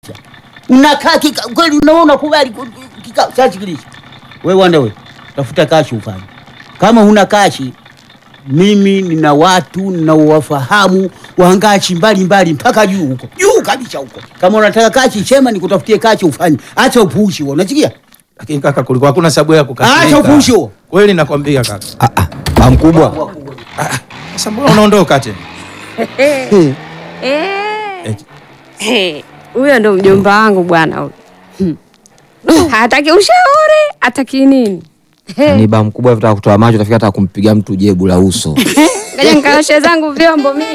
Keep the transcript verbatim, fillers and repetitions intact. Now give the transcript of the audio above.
Unakaa kika kweli unaona kubali kikao sasa sikiliza. Wewe wanda wewe tafuta kashi ufanye. Kama huna kashi mimi nina watu ninaowafahamu wahangachi mbali mbali mpaka juu huko. Juu kabisa huko. Kama unataka kashi sema nikutafutie kashi ufanye. Acha upuushi wewe unasikia? Lakini kaka kulikuwa hakuna sababu ya kukasirika. Acha upuushi wewe. Kweli nakwambia kaka. Ah ah. Ba mkubwa. Ah, sasa mbona unaondoka tena? Eh. Eh. Huyo ndo mjomba wangu bwana huyo. Hataki ushauri, hataki nini? Ni ba mkubwa vitaka kutoa macho tafikia hata kumpiga mtu jebu la uso. Ngoja nikaoshe zangu vyombo mimi.